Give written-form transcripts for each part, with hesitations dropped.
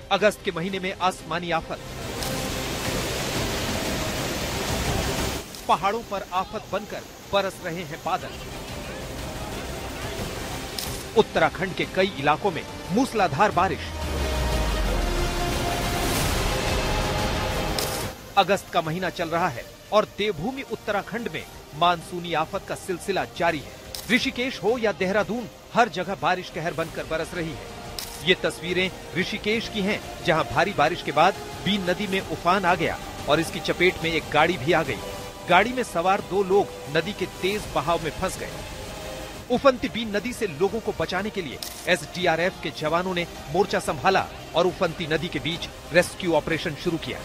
अगस्त के महीने में आसमानी आफत, पहाड़ों पर आफत बनकर बरस रहे हैं बादल। उत्तराखंड के कई इलाकों में मूसलाधार बारिश। अगस्त का महीना चल रहा है और देवभूमि उत्तराखंड में मानसूनी आफत का सिलसिला जारी है। ऋषिकेश हो या देहरादून, हर जगह बारिश कहर बनकर बरस रही है। ये तस्वीरें ऋषिकेश की हैं, जहां भारी बारिश के बाद बीन नदी में उफान आ गया और इसकी चपेट में एक गाड़ी भी आ गई। गाड़ी में सवार 2 लोग नदी के तेज बहाव में फंस गए। उफनती बीन नदी से लोगों को बचाने के लिए एसडीआरएफ के जवानों ने मोर्चा संभाला और उफनती नदी के बीच रेस्क्यू ऑपरेशन शुरू किया।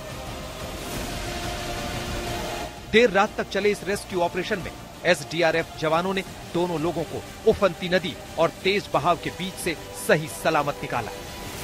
देर रात तक चले इस रेस्क्यू ऑपरेशन में एसडीआरएफ जवानों ने दोनों लोगों को उफनती नदी और तेज बहाव के बीच से सही सलामत निकाला।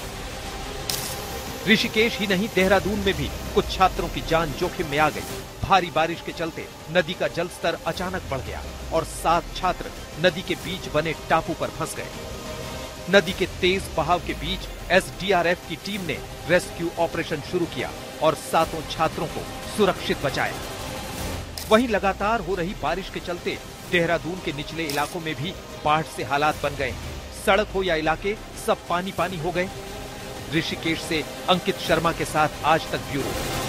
ऋषिकेश ही नहीं, देहरादून में भी कुछ छात्रों की जान जोखिम में आ गई। भारी बारिश के चलते नदी का जलस्तर अचानक बढ़ गया और 7 छात्र नदी के बीच बने टापू पर फंस गए। नदी के तेज बहाव के बीच एसडीआरएफ की टीम ने रेस्क्यू ऑपरेशन शुरू किया और 7 छात्रों को सुरक्षित बचाया। वहीं लगातार हो रही बारिश के चलते देहरादून के निचले इलाकों में भी बाढ़ से हालात बन गए। सड़क हो या इलाके, सब पानी पानी हो गए। ऋषिकेश से अंकित शर्मा के साथ आज तक ब्यूरो।